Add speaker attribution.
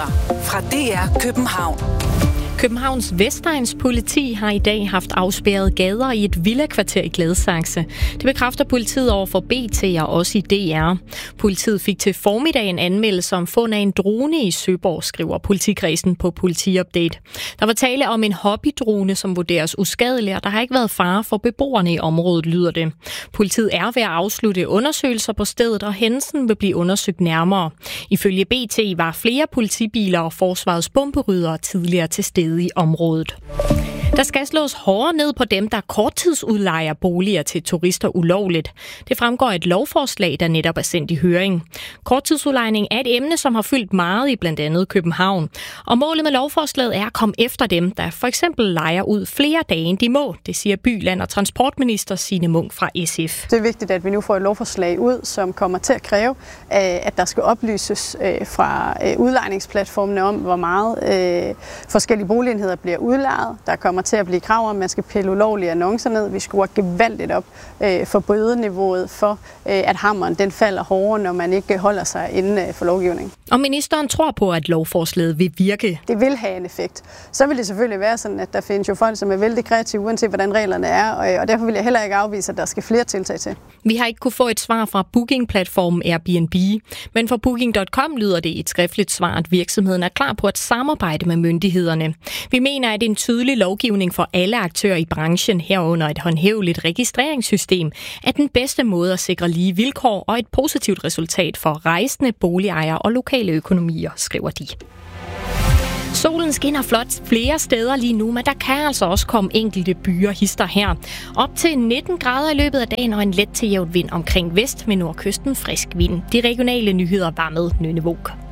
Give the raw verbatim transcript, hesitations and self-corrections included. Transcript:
Speaker 1: Nyheder fra D R København.
Speaker 2: Københavns Vestegns politi har i dag haft afspærret gader i et villakvarter i Gladsaxe. Det bekræfter politiet over for B T og også i D R. Politiet fik til formiddag en anmeldelse om fund af en drone i Søborg, skriver politikredsen på Politiupdate. Der var tale om en hobbydrone, som vurderes uskadelig, og der har ikke været fare for beboerne i området, lyder det. Politiet er ved at afslutte undersøgelser på stedet, og hændelsen vil blive undersøgt nærmere. Ifølge B T var flere politibiler og forsvarets bomberyddere tidligere til stede i området. Der skal slås hårdere ned på dem, der korttidsudlejer boliger til turister ulovligt. Det fremgår af et lovforslag, der netop er sendt i høring. Korttidsudlejning er et emne, som har fyldt meget i blandt andet København. Og målet med lovforslaget er at komme efter dem, der for eksempel lejer ud flere dage, end de må. Det siger by-, land- og transportminister Signe Munk fra S F.
Speaker 3: Det er vigtigt, at vi nu får et lovforslag ud, som kommer til at kræve, at der skal oplyses fra udlejningsplatformene om, hvor meget forskellige boligenheder bliver udlejet. Der kommer til at blive krav om, at man skal pille ulovlige annoncer ned. Vi skruer gevaldigt op øh, for bødeniveauet for, øh, at hammeren den falder hårdere, når man ikke holder sig inden øh, for lovgivningen.
Speaker 2: Og ministeren tror på, at lovforslaget vil virke.
Speaker 3: Det vil have en effekt. Så vil det selvfølgelig være sådan, at der findes jo folk, som er vældig kreative, uanset hvordan reglerne er, og, og derfor vil jeg heller ikke afvise, at der skal flere tiltag til.
Speaker 2: Vi har ikke kunne få et svar fra booking-platformen Airbnb, men fra booking punktum com lyder det i et skriftligt svar, at virksomheden er klar på at samarbejde med myndighederne. Vi mener, at en tydelig lovgivning for alle aktører i branchen, herunder et håndhæveligt registreringssystem, er den bedste måde at sikre lige vilkår og et positivt resultat for rejsende, boligejere og lokale økonomier, skriver de. Solen skinner flot flere steder lige nu, men der kan altså også komme enkelte byer hister her. Op til nitten grader i løbet af dagen og en let til jævn vind omkring vest med nordkysten frisk vind. De regionale nyheder var med Nynne Våg.